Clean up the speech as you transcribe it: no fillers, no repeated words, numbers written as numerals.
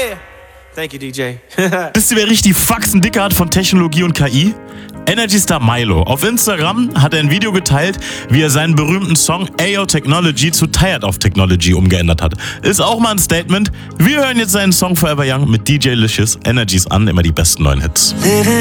Yeah. Thank you, DJ. Wisst ihr, wer richtig Faxen dicke hat von Technologie und KI? Energy Star Milo. Auf Instagram hat er ein Video geteilt, wie er seinen berühmten Song Ayo Technology zu Tired of Technology umgeändert hat. Ist auch mal ein Statement. Wir hören jetzt seinen Song Forever Young mit DJ Licious Energies an, immer die besten neuen Hits.